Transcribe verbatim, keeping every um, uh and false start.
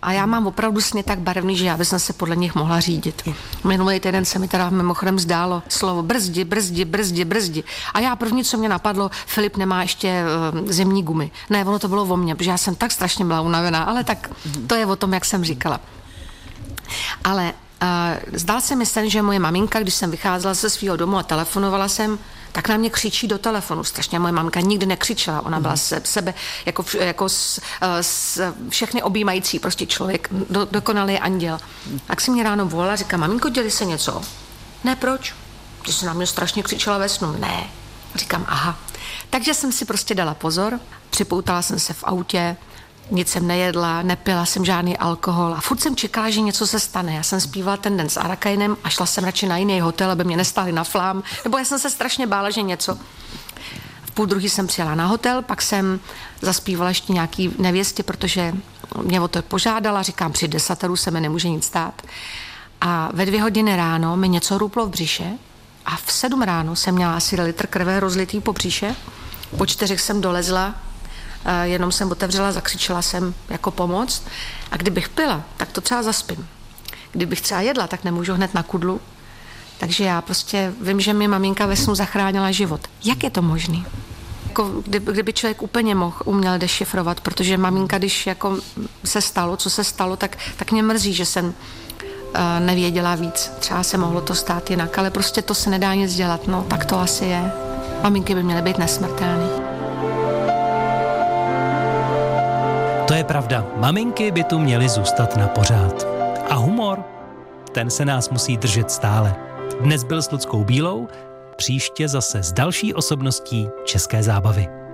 A já mám opravdu sny tak barevný, že já bych se podle nich mohla řídit. Minulý týden se mi teda mimochodem zdálo slovo brzdi, brzdi, brzdi, brzdi. A já první, co mě napadlo, Filip nemá ještě uh, zimní gumy. Ne, ono to bylo o mně, protože já jsem tak strašně byla unavená, ale tak to je o tom, jak jsem říkala. Ale uh, zdál se mi sen, že moje maminka, když jsem vycházela ze svého domu a telefonovala jsem, tak na mě křičí do telefonu. Strašně moje mamka nikdy nekřičela. Ona byla se, sebe jako, jako s, s, všechny objímající prostě člověk, do, dokonalý anděl. Tak si mě ráno volala, říká, maminko, děli se něco? Ne, proč? Ty jsi na mě strašně křičela ve snu. Ne. Říkám, aha. Takže jsem si prostě dala pozor, připoutala jsem se v autě, nic jsem nejedla, nepila jsem žádný alkohol a furt jsem čekala, že něco se stane. Já jsem zpívala ten den s Arakainem a šla jsem radši na jiný hotel, aby mě nestáli na flám, nebo já jsem se strašně bála, že něco. V půl druhý jsem přijela na hotel, pak jsem zaspívala ještě nějaký nevěstě, protože mě o to požádala, říkám, při desateru se mi nemůže nic stát. A ve dvě hodiny ráno mi něco ruplo v břiše a v sedm ráno jsem měla asi litr krve rozlitý po břiše. Po čtyřech jsem dolezla, jenom jsem otevřela, zakřičela jsem jako pomoc. A kdybych pila, tak to třeba zaspím. Kdybych třeba jedla, tak nemůžu hned na kudlu. Takže já prostě vím, že mi maminka ve snu zachránila život. Jak je to možný? Jako kdyby, kdyby člověk úplně mohl, uměl dešifrovat, protože maminka, když jako se stalo, co se stalo, tak, tak mě mrzí, že jsem uh, nevěděla víc. Třeba se mohlo to stát jinak, ale prostě to se nedá nic dělat. No, tak to asi je. Maminky by měly být nesmrtelné. To je pravda, maminky by tu měly zůstat na pořád. A humor, ten se nás musí držet stále. Dnes byl s Luckou Bílou, příště zase s další osobností české zábavy.